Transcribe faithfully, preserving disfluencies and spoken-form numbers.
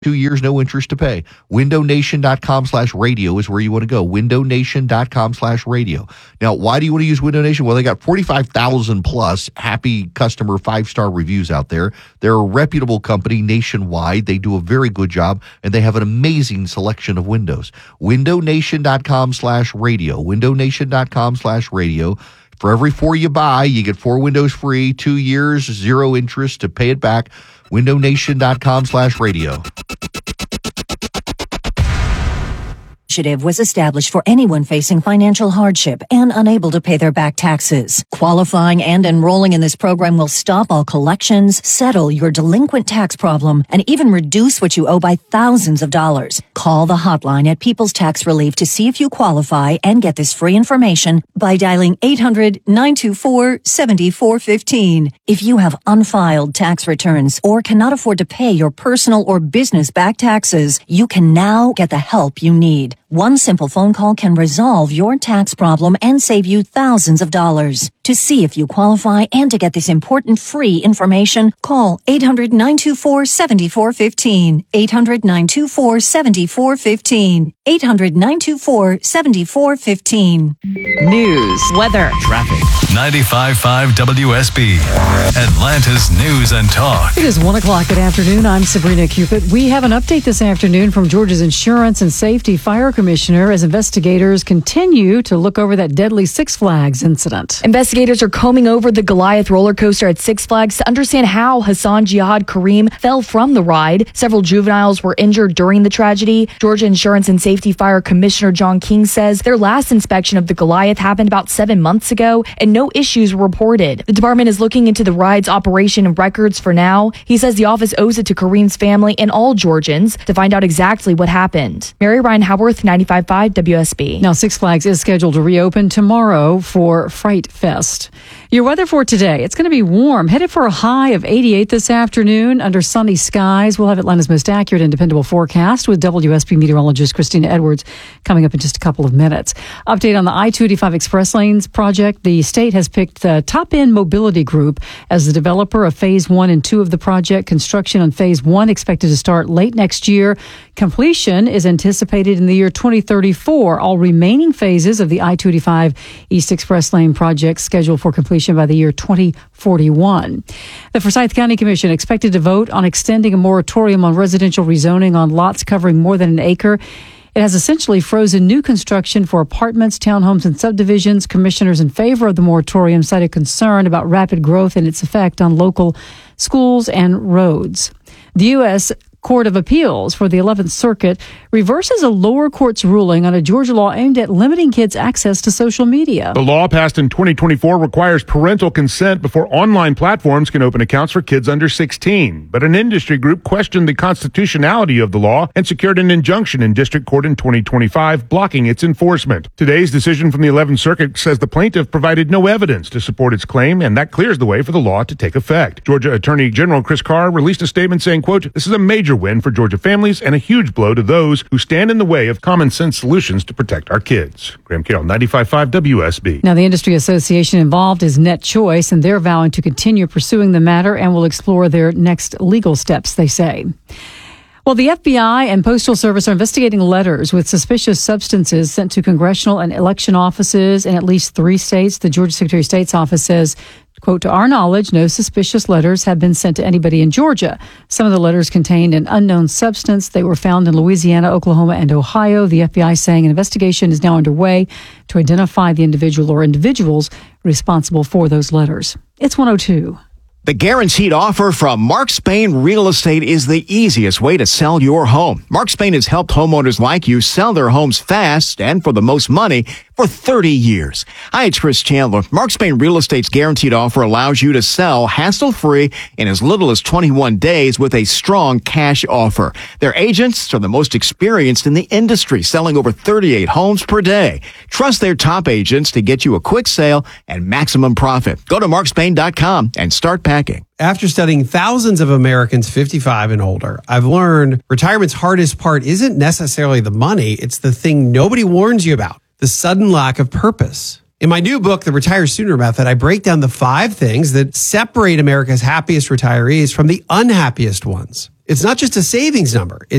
Two years, no interest to pay. WindowNation.com slash radio is where you want to go. WindowNation.com slash radio. Now, why do you want to use Window Nation? Well, they got forty-five thousand plus happy customer five-star reviews out there. They're a reputable company nationwide. They do a very good job, and they have an amazing selection of windows. WindowNation.com slash radio. WindowNation.com slash radio. For every four you buy, you get four windows free, two years, zero interest to pay it back. WindowNation.com slash radio. Initiative was established for anyone facing financial hardship and unable to pay their back taxes. Qualifying and enrolling in this program will stop all collections, settle your delinquent tax problem, and even reduce what you owe by thousands of dollars. Call the hotline at People's Tax Relief to see if you qualify and get this free information by dialing eight hundred, nine two four, seven four one five. If you have unfiled tax returns or cannot afford to pay your personal or business back taxes, you can now get the help you need. One simple phone call can resolve your tax problem and save you thousands of dollars. To see if you qualify and to get this important free information, call eight hundred, nine two four, seven four one five. eight hundred, nine two four, seven four one five. eight hundred, nine two four, seven four one five. News, weather, traffic. ninety-five point five W S B, Atlanta's News and Talk. It is one o'clock. Good afternoon. I'm Sabrina Cupid. We have an update this afternoon from Georgia's Insurance and Safety Fire Commissioner as investigators continue to look over that deadly Six Flags incident. Investigators are combing over the Goliath roller coaster at Six Flags to understand how Hassan Jihad Kareem fell from the ride. Several juveniles were injured during the tragedy. Georgia Insurance and Safety Fire Commissioner John King says their last inspection of the Goliath happened about seven months ago and no issues were reported. The department is looking into the ride's operation and records for now. He says the office owes it to Kareem's family and all Georgians to find out exactly what happened. Mary Ryan Howarth, ninety-five point five W S B. Now, Six Flags is scheduled to reopen tomorrow for Fright Fest. Your weather for today, it's going to be warm, headed for a high of eighty-eight this afternoon under sunny skies. We'll have Atlanta's most accurate and dependable forecast with W S B meteorologist Christina Edwards coming up in just a couple of minutes. Update on the I two eighty-five Express Lanes project. The state has picked the Top End Mobility Group as the developer of Phase one and two of the project. Construction on Phase one expected to start late next year. Completion is anticipated in the year twenty thirty-four. All remaining phases of the I two eighty-five East Express Lane project scheduled for completion by the year twenty forty-one. The Forsyth County Commission expected to vote on extending a moratorium on residential rezoning on lots covering more than an acre. It has essentially frozen new construction for apartments, townhomes, and subdivisions. Commissioners in favor of the moratorium cited concern about rapid growth and its effect on local schools and roads. The U S Court of Appeals for the eleventh Circuit reverses a lower court's ruling on a Georgia law aimed at limiting kids' access to social media. The law passed in twenty twenty-four requires parental consent before online platforms can open accounts for kids under sixteen. But an industry group questioned the constitutionality of the law and secured an injunction in district court in twenty twenty-five, blocking its enforcement. Today's decision from the eleventh Circuit says the plaintiff provided no evidence to support its claim, and that clears the way for the law to take effect. Georgia Attorney General Chris Carr released a statement saying, quote, "This is a major win for Georgia families and a huge blow to those who stand in the way of common sense solutions to protect our kids." Graham Carroll, ninety-five point five W S B. Now, the industry association involved is Net Choice, and they're vowing to continue pursuing the matter and will explore their next legal steps, they say. Well, the F B I and Postal Service are investigating letters with suspicious substances sent to congressional and election offices in at least three states. The Georgia Secretary of State's office says, quote, "To our knowledge, no suspicious letters have been sent to anybody in Georgia. Some of the letters contained an unknown substance. They were found in Louisiana, Oklahoma, and Ohio." The F B I saying an investigation is now underway to identify the individual or individuals responsible for those letters. It's one oh two. The guaranteed offer from Mark Spain Real Estate is the easiest way to sell your home. Mark Spain has helped homeowners like you sell their homes fast and for the most money for thirty years. Hi, it's Chris Chandler. Mark Spain Real Estate's guaranteed offer allows you to sell hassle-free in as little as twenty-one days with a strong cash offer. Their agents are the most experienced in the industry, selling over thirty-eight homes per day. Trust their top agents to get you a quick sale and maximum profit. Go to mark spain dot com and start packing. After studying thousands of Americans fifty-five and older, I've learned retirement's hardest part isn't necessarily the money. It's the thing nobody warns you about, the sudden lack of purpose. In my new book, The Retire Sooner Method, I break down the five things that separate America's happiest retirees from the unhappiest ones. It's not just a savings number.